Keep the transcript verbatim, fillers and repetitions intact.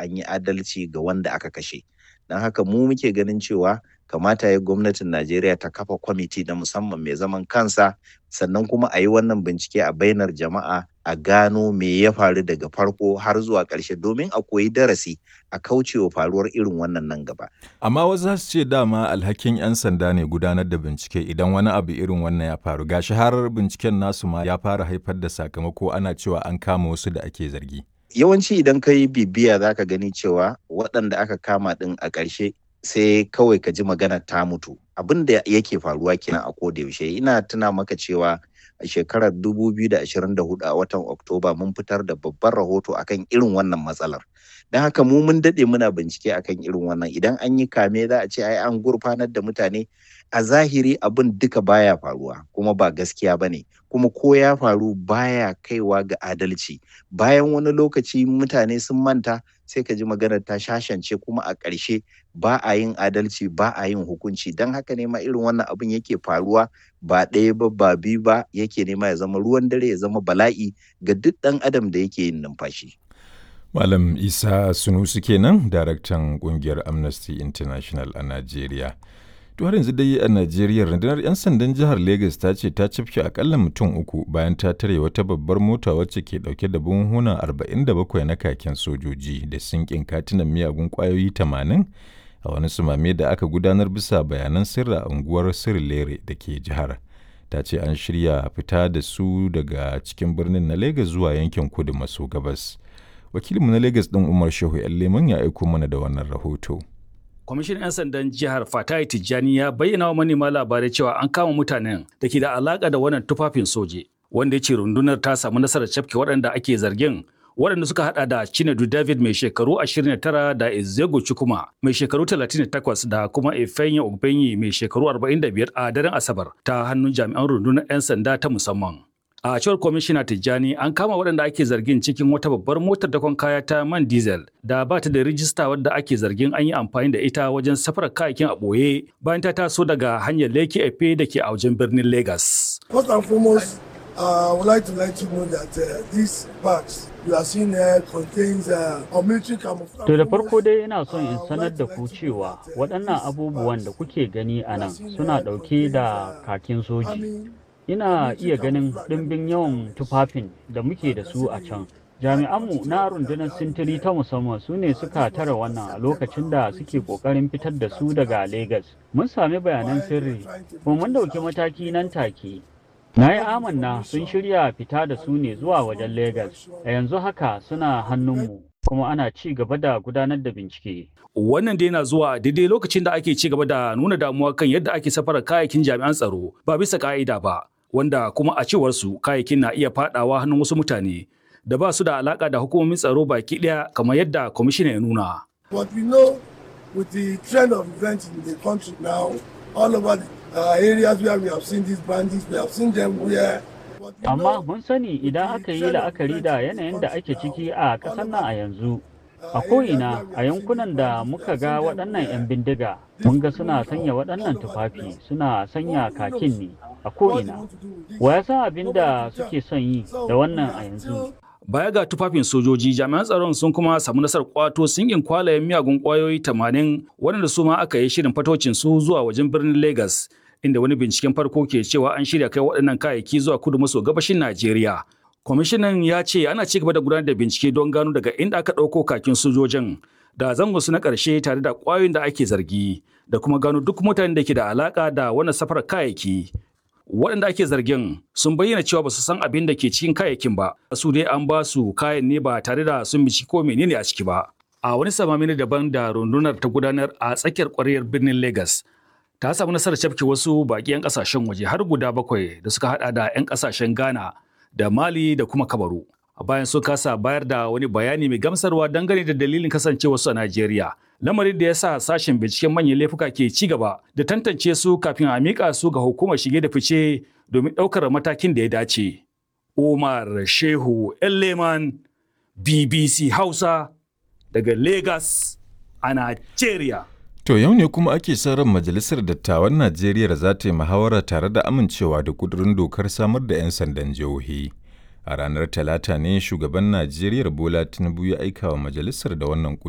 an yi adalci ga wanda aka kashe. Don haka mu muke ganin cewa kamata ya gwamnatin Najeriya ta kafa kwamiti na musamman mai zaman kansa, sannan kuma a yi wannan bincike a bainar jama'a, a gano me ya faru daga farko har zuwa ƙarshe domin a koyi darasi a kaucewa faruwar irin wannan nan gaba. Amma wasu za su ce dama alhakin 'yan sanda ne gudanar da bincike idan wani abu irin wannan ya faru. Gashi har binciken nasu ma ya fara haifar da sakamako, ana cewa an kama wasu da ake zargi. Yawanci idan ka yi bibiya za ka gani cewa waɗanda aka kama ɗin a ƙarshe sai kawai ka ji magana ta mutu. Abin da yake faruwa kenan a koda yaushe. Ina tuna maka cewa a shekarar dubu biyu da ashirin da hudu a watan Oktoba mun fitar da babban rahoto akan irin wannan matsalar. Don haka mu mun daɗe muna bincike akan irin wannan. Idan an yi kame za a ce ai an gurfanar da mutane, a zahiri abin duka baya faruwa kuma ba gaskiya bane, kuma ko ya faru baya kaiwa ga adalci. Bayan wani lokaci mutane sun manta sai ka ji maganar ta shashance, kuma a ƙarshe ba a yin adalci, ba a yin hukunci. Don haka ne ma irin wannan abin yake faruwa ba ɗaya ba ba biyu ba, yake nema ya zama ruwan dare, ya zama bala'i ga duk ɗan adam da yake yin numfashi. Malam Isa Sunusi kenan, daraktan ƙungiyar Amnesty International a Najeriya. To har yanzu dai a Najeriya, rundunar 'yan sandan jihar Legas ta ce ta cafke akalla mutum uku bayan ta tare wata babbar mota wacce ke dauke da buhunhuna arba'in da bakwai na kakin sojoji da sinkin katunan miyagun kwayoyi tamanin a wani sumame da aka gudanar bisa bayanan sirri a unguwar Sirilere da ke jihar. Ta ce an shirya fita da su daga cikin birnin na Legas zuwa yankin kudu maso gabas. Wakilinmu na Legas ɗin Umar Shehu Leman ya aiko mana da wannan rahoto. Kwamishinan 'yan sandan jihar Fatai Tijjani ya bayyana wa manema labarai cewa an kama mutanen da ke da alaka da wannan tufafin soje, wanda ya ce rundunar ta samu nasarar cafke waɗanda ake zargin, waɗanda suka hada da Chinedu David mai shekaru ashirin da tara da Ezego Chukwuma mai shekaru talatin da takwas da kuma Ifeanyi Ogbenyi mai shekaru arba'in da biyar a daren Asabar ta hannun jami'an rundunar 'yan sanda ta musamman. A cewar kwamishina Tijjani, an kama waɗanda ake zargin cikin wata babbar motar dakon kaya ta man diesel da ba ta da rijista, wadda ake zargin an yi amfani da ita wajen safarar kayakin a ɓoye bayan ta taso daga hanyar Lekki Efe da ke a wajen birnin Lagos. First and foremost, uh, I would like to let you know that uh, these bags you are seeing here contains uh, a military camouflage. To da farko dai ina son in sanar da ku cewa waɗannan abubuwan da kuke gani a nan suna ɗauke da kakin soji. Ina iya ganin ɗimbin yawan tufafin da muke da su a can. Jami'anmu na rundunar sintiri ta musamman su ne suka tara wannan a lokacin da suke ƙoƙarin fitar da su daga Legas. Mun sami bayanan sirri, kuma mun ɗauki mataki nan take. Na yi amanna sun shirya fita da su ne zuwa wajen Legas. A yanzu haka suna hannunmu, kuma ana ci gaba da gudanar da bincike. Wannan dai na zuwa daidai lokacin da ake ci gaba da nuna damuwa kan yadda ake safarar kayayyakin jami'an tsaro ba bisa ka'ida ba, wanda kuma a cewar su kayayyakin na iya fadawa hannun wasu mutane da ba su da alaka da hukumomin tsaro baki daya, kamar yadda kwamishina ya nuna. But we know with the trend of events in the country now, all over the uh, areas where we have seen these bandits, we have seen them where. Amma mun sani idan aka yi la'akari da yanayin da ake ciki a ƙasar nan a yanzu, a ko'ina a yankunan da muka ga waɗannan 'yan bindiga, mun ga suna sanya waɗannan tufafi, suna sanya kakin ne a ko'ina. Wa ya san abin da suke son yi da wannan a yanzu? Baya ga tufafin sojoji, jami'an tsaron sun kuma samu nasarar kwato singin kwalayen miyagun kwayoyi tamanin waɗanda su ma aka yi shirin fatocin su zuwa wajen birnin Lagos, inda wani binciken farko ke cewa an shirya kai waɗannan kayayyaki zuwa kudu maso gabashin Najeriya. Kwamishinan ya ce ana ci gaba da gudanar da bincike don gano daga inda aka ɗauko kakin sojojin da zangonsu na ƙarshe tare da ƙwayoyin da ake zargi, da kuma gano duk mutanen da ke da alaƙa da wannan safarar kayayyaki. Waɗanda ake zargin sun bayyana cewa ba su san abin da ke cikin kayayyakin ba, su dai an ba su kayan ne ba tare da sun bici ko menene a ciki ba. A wani samami na daban da rundunar ta gudanar a tsakiyar ƙwaryar birnin Lagos, ta samu nasarar cafke wasu baƙi 'yan ƙasashen waje har guda bakwai da suka haɗa da 'yan ƙasashen Ghana da Mali da kuma Kamaru. Bayan sun kasa bayar da wani bayani mai gamsarwa dangane da dalilin kasancewarsu a Najeriya, lamarin da ya sa sashen binciken manyan laifuka ke ci gaba da tantance su kafin a miƙa su ga hukumar shige da fice domin ɗaukar matakin da ya dace. Umar Shehu Leman, B B C Hausa, daga Lagos a Najeriya. To yau ne kuma ake sa ran Majalisar Dattawan Najeriya za ta yi muhawara tare da amincewa da ƙudurin dokar samar da 'yan sandan jihohi. A ranar Talata ne shugaban Najeriya Bola Tinubu ya aika wa majalisar da wannan